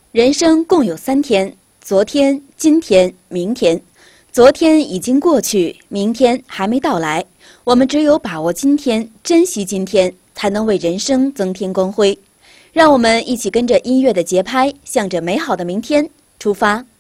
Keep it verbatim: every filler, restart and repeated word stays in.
人生共有三天：昨天、今天、明天。昨天已经过去，明天还没到来。我们只有把握今天，珍惜今天，才能为人生增添光辉。让我们一起跟着音乐的节拍，向着美好的明天出发。